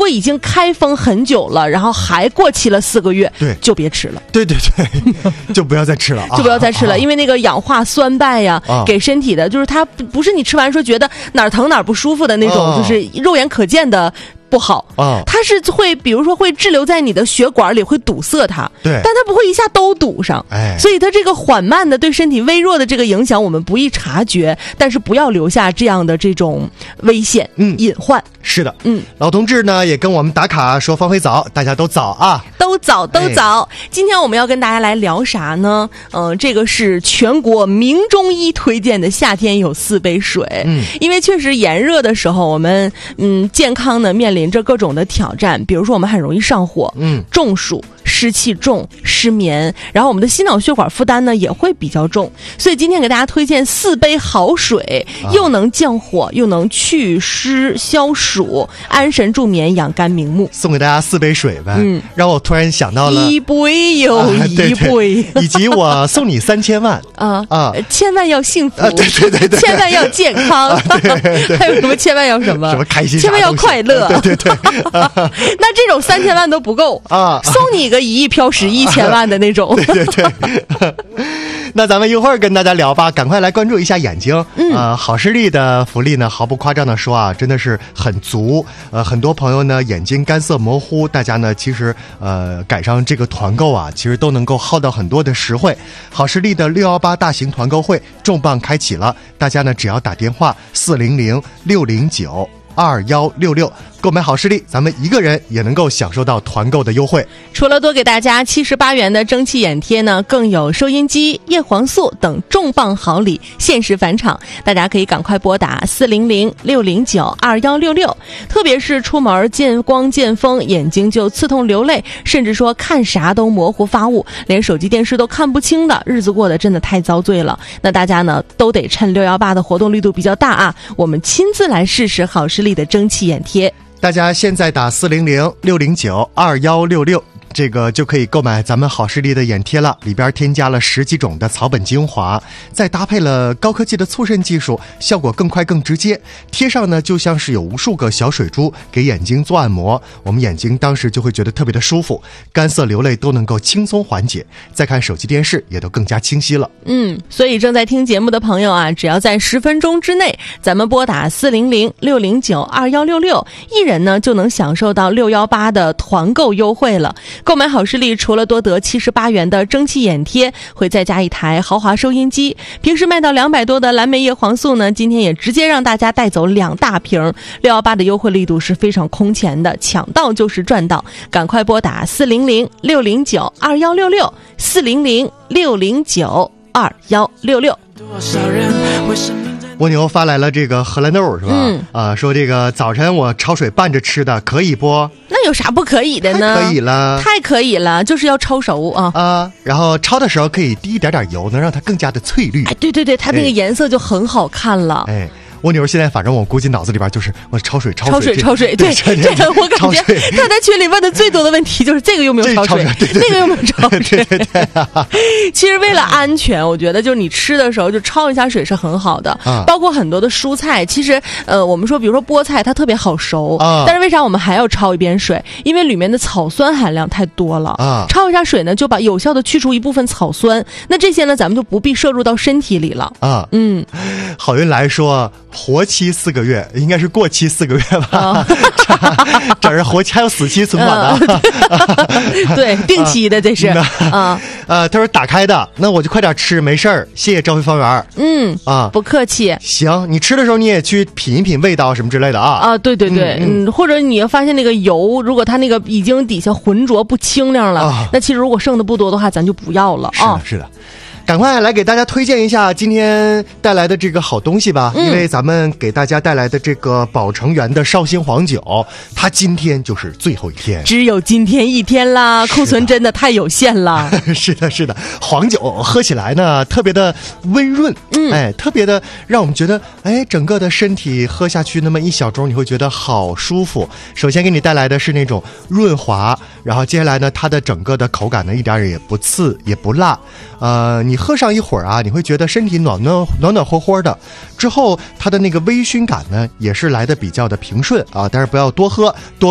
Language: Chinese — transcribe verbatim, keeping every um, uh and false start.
果已经开封很久了，然后还过期了四个月， 对， 就别吃了。 对对对，就不要再吃了， 就不要再吃了，啊、因为那个氧化酸败呀、啊，给身体的就是它不是你吃完说觉得哪儿疼哪儿不舒服的那种，啊、就是肉眼可见的。不好啊，它是会，比如说会滞留在你的血管里，会堵塞它。 对， 但它不会一下都堵上。哎，所以它这个缓慢的对身体微弱的这个影响，我们不易察觉，但是不要留下这样的这种危险、嗯隐患。 是的，嗯，老同志呢也跟我们打卡说方慧早，大家都早啊， 都早都早。哎、今天我们要跟大家来聊啥呢？嗯、呃，这个是全国名中医推荐的夏天有四杯水。嗯，因为确实炎热的时候，我们嗯健康呢面临着各种的挑战，比如说我们很容易上火，嗯，中暑。湿气重、失眠，然后我们的心脑血管负担呢也会比较重，所以今天给大家推荐四杯好水，啊、又能降火，又能祛湿消暑，安神助眠，养肝明目。 送给大家四杯水呗，嗯，让我突然想到了一杯又一杯，啊、对对以及我送你三千万啊啊，千万要幸福， 啊、对对对对， 千万要健康，啊、对对对还有什么千万要什么什么开心， 千万要快乐， 对对对，啊、 那这种三千万都不够啊，送你个一亿飘十亿千万的那种， 对对对。那咱们一会儿跟大家聊吧，赶快来关注一下眼睛。嗯，呃，好视力的福利呢，毫不夸张的说啊，真的是很足。呃，很多朋友呢眼睛干涩模糊，大家呢其实呃赶上这个团购啊，其实都能够薅到很多的实惠。好视力的六一八大型团购会重磅开启了，大家呢只要打电话四零零六零九二一六六。购买好视力，咱们一个人也能够享受到团购的优惠。 除了多给大家七十八元的蒸汽眼贴呢，更有收音机、叶黄素等重磅好礼限时返场，大家可以赶快拨打四零零六零九二一六六。特别是出门见光见风，眼睛就刺痛流泪，甚至说看啥都模糊发雾，连手机电视都看不清的日子过得真的太遭罪了。那大家呢都得趁六一八的活动力度比较大啊，我们亲自来试试好视力的蒸汽眼贴。 大家现在打四零零六零九二一六六，这个就可以购买咱们好视力的眼贴了，里边添加了十几种的草本精华，再搭配了高科技的促渗技术，效果更快更直接。贴上呢就像是有无数个小水珠给眼睛做按摩，我们眼睛当时就会觉得特别的舒服，干涩流泪都能够轻松缓解，再看手机电视也都更加清晰了。 嗯，所以正在听节目的朋友啊，只要在十分钟之内，咱们拨打四零零六零九二一六六，一人呢就能享受到六一八的团购优惠了。购买好视力除了多得七十八元的蒸汽眼贴，会再加一台豪华收音机。平时卖到两百多的蓝莓叶黄素呢，今天也直接让大家带走两大瓶。六一八的优惠力度是非常空前的，抢到就是赚到，赶快拨打四零零六零九二一六六四零零六零九二一六六。 蜗牛发来了这个荷兰豆是吧？嗯啊、呃，说这个早晨我焯水拌着吃的，可以不？ 那有啥不可以的呢？ 太可以了， 太可以了，就是要焯熟啊啊、呃！然后焯的时候可以滴一点点油，能让它更加的翠绿。 哎，对对对，它那个颜色就很好看了。 哎。蜗牛现在反正我估计脑子里边就是我焯水焯水焯水，对，这个我感觉他在群里问的最多的问题就是这个有没有焯水，那个有没有焯水。 对对对其实为了安全，我觉得就是你吃的时候就焯一下水是很好的。啊、包括很多的蔬菜，其实呃我们说比如说菠菜它特别好熟，啊、但是为啥我们还要焯一遍水？因为里面的草酸含量太多了。啊、焯一下水呢，就把有效的去除一部分草酸，那这些呢咱们就不必摄入到身体里了。啊， 嗯，好运来说。活期四个月，应该是过期四个月吧？哦、这是活期，还有死期存款的。 嗯、对，定期的这是啊。 呃，他说打开的，那我就快点吃，没事儿。谢谢赵辉方圆。 嗯啊，不客气。 行，你吃的时候你也去品一品味道什么之类的啊。 啊，对对对，嗯，嗯或者你要发现那个油，如果它那个已经底下浑浊不清亮了，啊、那其实如果剩的不多的话，咱就不要了啊。 是的，是的。赶快来给大家推荐一下今天带来的这个好东西吧，嗯、因为咱们给大家带来的这个宝成园的绍兴黄酒，它今天就是最后一天， 只有今天一天啦，库存真的太有限了。 是的，是的，黄酒喝起来呢特别的温润，嗯，哎，特别的让我们觉得，哎，整个的身体喝下去那么一小盅，你会觉得好舒服。首先给你带来的是那种润滑，然后接下来呢，它的整个的口感呢一点也不刺也不辣，呃，你。你喝上一会儿啊，你会觉得身体暖暖暖暖和和的，之后它的那个微醺感呢也是来的比较的平顺啊，但是不要多喝多